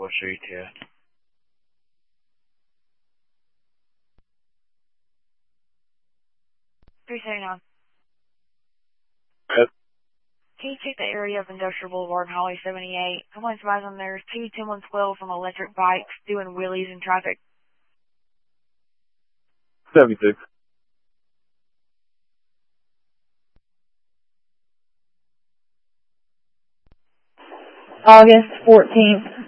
Street, yeah. $379. Yep. Can you check the area of Industrial Boulevard and Highway 78? Someone's advising there's two 10-112s on electric bikes doing wheelies in traffic. 76. August 14th.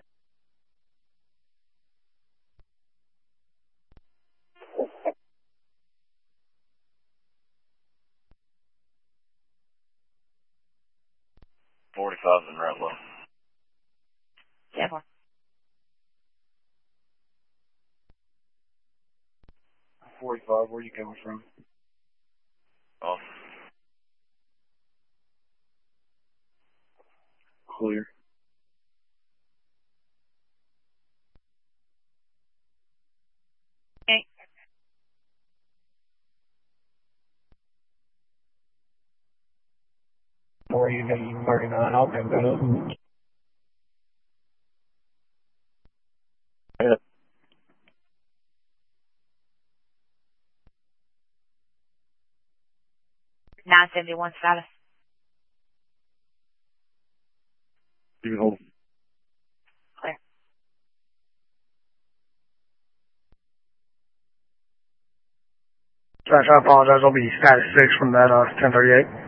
$45 in Redlow. Yeah. 45, where are you coming from? Off. Clear. Okay. Or you know, you 39, I'll come down. Yeah. 971 status. You can hold. Clear. Josh, I apologize. I'll be status 6 from that 1038.